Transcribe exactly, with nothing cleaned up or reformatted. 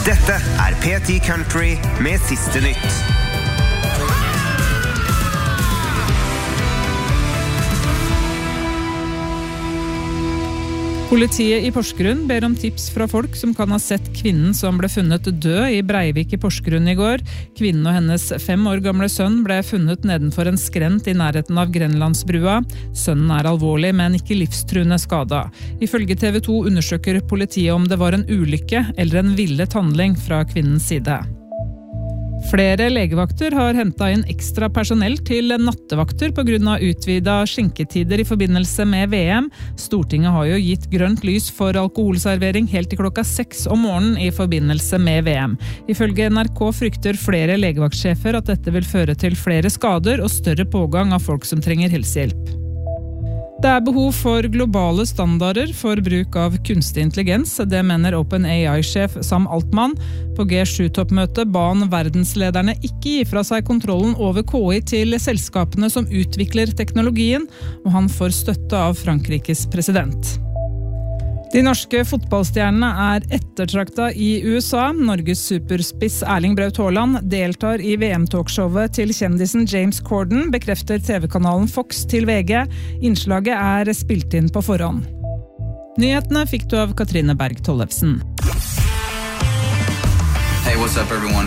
Dette er P ti Country med siste nytt. Politiet i Porsgrunn ber om tips fra folk som kan ha sett kvinnen som ble funnet død i Breivik i Porsgrunn i går. Kvinnen og hennes fem år gamle sønn ble funnet nedenfor en skrent i nærheten av Grenlandsbrua. Sønnen er alvorlig, men ikke livstruende skada. Ifølge T V to undersøker politiet om det var en ulykke eller en villet handling fra kvinnens side. Flere legevakter har hentet inn ekstra personell til nattevakter på grunn av utvidet skjenketider i forbindelse med V M. Stortinget har jo gitt grønt lys for alkoholservering helt til klokka seks om morgenen i forbindelse med V M. Ifølge N R K frykter flere legevaktsjefer at dette vil føre til flere skader og større pågang av folk som trenger helsehjelp. Det er behov for globale standarder for bruk av kunstig intelligens, det mener OpenAI-sjef Sam Altman. På G sju-toppmøtet ba han verdenslederne ikke gi fra seg kontrollen over K I til selskapene som utvikler teknologien, og han får støtte av Frankrikes president. De norske fotballstjernene er ettertraktet i U S A. Norges superspiss Erling Braut Haaland deltar i V M-talkshowet til kjendisen James Corden, bekrefter T V-kanalen Fox til V G. Innslaget er spilt inn på forhånd. Nyhetene fikk du av Katrine Berg Tollefsen. Hey, what's up everyone?